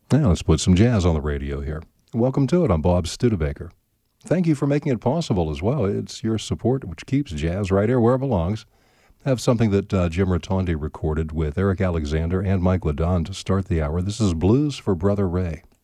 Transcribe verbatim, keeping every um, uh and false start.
Now let's put some jazz on the radio here. Welcome to it. I'm Bob Studebaker. Thank you for making it possible as well. It's your support which keeps jazz right here where it belongs. I have something that uh, Jim Rotondi recorded with Eric Alexander and Mike Ladon to start the hour. This is Blues for Brother Ray.